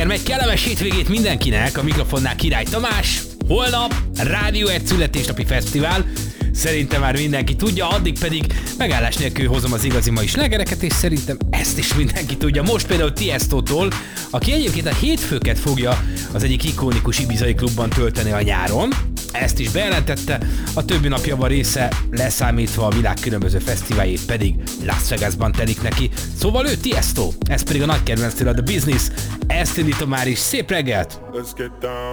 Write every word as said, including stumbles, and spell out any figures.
reggel megy, kellemes hétvégét mindenkinek, a mikrofonnál Király Tamás. Holnap Rádió egy születésnapi fesztivál, szerintem már mindenki tudja, addig pedig megállás nélkül hozom az igazi mai slágereket, és szerintem ezt is mindenki tudja. Most például Tiestótól, aki egyébként a hétfőket fogja az egyik ikonikus ibizai klubban tölteni a nyáron. Ezt is bejelentette, a többi napjában része leszámítva a világ különböző fesztiváljét pedig Las Vegasban telik neki. Szóval ő Tiesto, ez pedig a nagy kedvenc tőle, a The Business. Ezt indítom már is, szép reggelt!